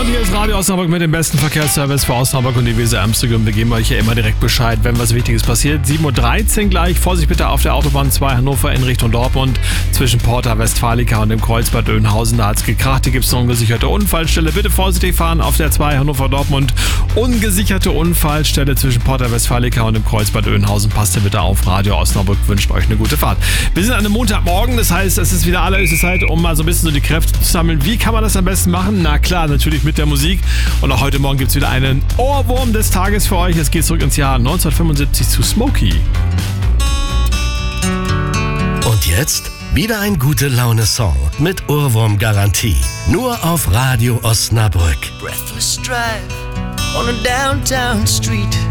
Hier ist Radio Osnabrück mit dem besten Verkehrsservice für Osnabrück und die Weser Amsterdam. Wir geben euch ja immer direkt Bescheid, wenn was Wichtiges passiert. 7.13 Uhr gleich. Vorsicht bitte auf der Autobahn 2 Hannover in Richtung Dortmund. Zwischen Porta Westfalica und dem Kreuzbad Dönhausen. Da hat es gekracht. Hier gibt es eine ungesicherte Unfallstelle. Bitte vorsichtig fahren auf der 2 Hannover Dortmund. Ungesicherte Unfallstelle zwischen Porta Westfalica und dem Kreuzbad Dönhausen. Passt ihr bitte auf. Radio Osnabrück wünscht euch eine gute Fahrt. Wir sind an einem Montagmorgen. Das heißt, es ist wieder allerhöchste Zeit, um mal so ein bisschen so die Kräfte zu sammeln. Wie kann man das am besten machen? Na klar, natürlich mit der Musik. Und auch heute Morgen gibt es wieder einen Ohrwurm des Tages für euch. Es geht zurück ins Jahr 1975 zu Smokey. Und jetzt wieder ein Gute-Laune-Song mit Ohrwurm-Garantie. Nur auf Radio Osnabrück. Breathless drive on a downtown street.